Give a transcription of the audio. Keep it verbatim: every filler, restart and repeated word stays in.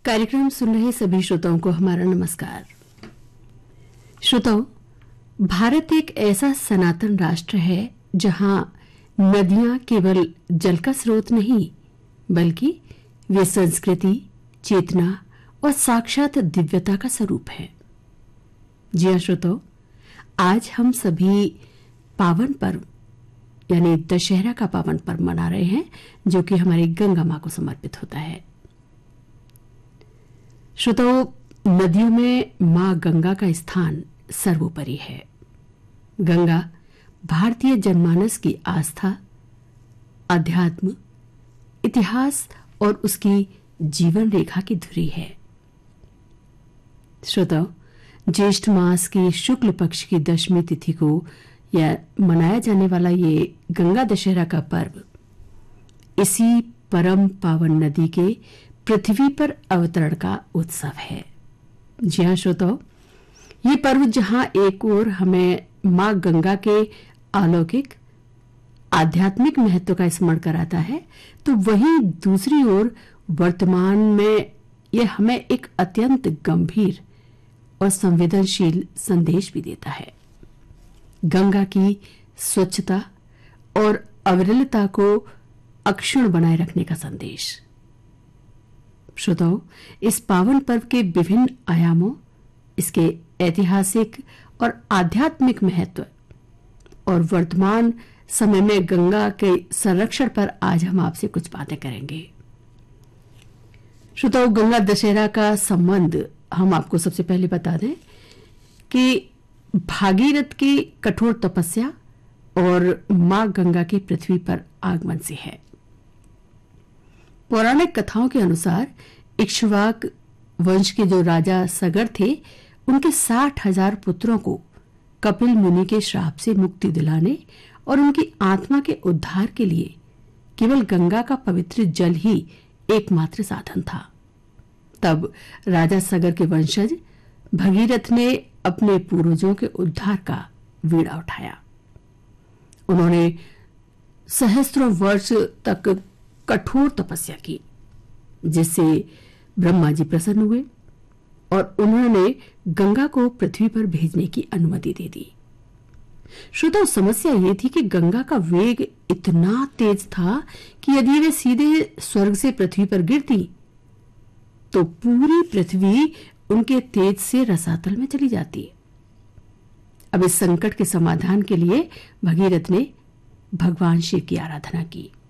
कार्यक्रम सुन रहे सभी श्रोताओं को हमारा नमस्कार। श्रोताओं, भारत एक ऐसा सनातन राष्ट्र है जहां नदियां केवल जल का स्रोत नहीं बल्कि वे संस्कृति, चेतना और साक्षात दिव्यता का स्वरूप है। जी हां श्रोताओं, आज हम सभी पावन पर्व यानी दशहरा का पावन पर्व मना रहे हैं, जो कि हमारी गंगा मां को समर्पित होता है। श्रोताओं, नदियों में मां गंगा का स्थान सर्वोपरि है। गंगा भारतीय जनमानस की आस्था, अध्यात्म, इतिहास और उसकी जीवन रेखा की धुरी है। श्रोताओं, ज्येष्ठ मास की शुक्ल पक्ष की दशमी तिथि को यह मनाया जाने वाला ये गंगा दशहरा का पर्व इसी परम पावन नदी के पृथ्वी पर अवतरण का उत्सव है। जी हां श्रोताओं, ये पर्व जहां एक ओर हमें मां गंगा के अलौकिक आध्यात्मिक महत्व का स्मरण कराता है, तो वहीं दूसरी ओर वर्तमान में यह हमें एक अत्यंत गंभीर और संवेदनशील संदेश भी देता है। गंगा की स्वच्छता और अविरलता को अक्षुण्ण बनाए रखने का संदेश। श्रोताओं, इस पावन पर्व के विभिन्न आयामों, इसके ऐतिहासिक और आध्यात्मिक महत्व और वर्तमान समय में गंगा के संरक्षण पर आज हम आपसे कुछ बातें करेंगे। श्रोताओं, गंगा दशहरा का संबंध हम आपको सबसे पहले बता दें कि भागीरथ की कठोर तपस्या और मां गंगा के पृथ्वी पर आगमन से है। पौराणिक कथाओं के अनुसार इक्ष्वाक वंश के जो राजा सगर थे, उनके साठ हजार पुत्रों को कपिल मुनि के श्राप से मुक्ति दिलाने और उनकी आत्मा के उद्धार के लिए केवल गंगा का पवित्र जल ही एकमात्र साधन था। तब राजा सगर के वंशज भगीरथ ने अपने पूर्वजों के उद्धार का बीड़ा उठाया। उन्होंने सहस्त्रों वर्ष तक कठोर तपस्या की, जिससे ब्रह्मा जी प्रसन्न हुए और उन्होंने गंगा को पृथ्वी पर भेजने की अनुमति दे दी। श्रोताओं, समस्या यह थी कि गंगा का वेग इतना तेज था कि यदि वे सीधे स्वर्ग से पृथ्वी पर गिरती तो पूरी पृथ्वी उनके तेज से रसातल में चली जाती। अब इस संकट के समाधान के लिए भगीरथ ने भगवान शिव की आराधना की।